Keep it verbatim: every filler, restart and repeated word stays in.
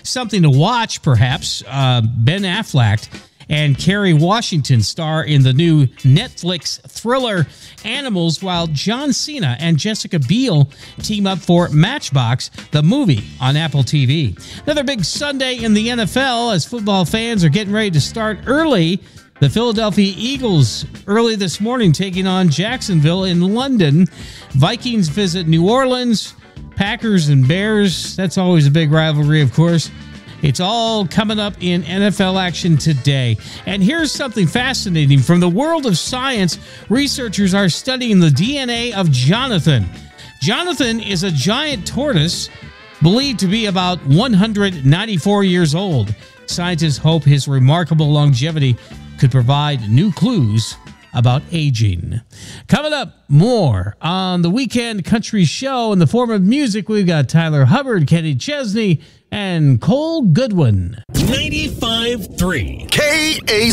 something to watch, perhaps. Uh, Ben Affleck and Kerry Washington star in the new Netflix thriller Animals, while John Cena and Jessica Biel team up for Matchbox, the movie, on Apple T V. Another big Sunday in the N F L as football fans are getting ready to start early. The Philadelphia Eagles early this morning taking on Jacksonville in London. Vikings visit New Orleans. Packers and Bears, that's always a big rivalry, of course. It's all coming up in N F L action today. And here's something fascinating. From the world of science, researchers are studying the D N A of Jonathan. Jonathan is a giant tortoise believed to be about one hundred ninety-four years old. Scientists hope his remarkable longevity could provide new clues about aging. Coming up, more on the Weekend Country Show. In the form of music, we've got Tyler Hubbard, Kenny Chesney, and Cole Goodwin. ninety-five point three K A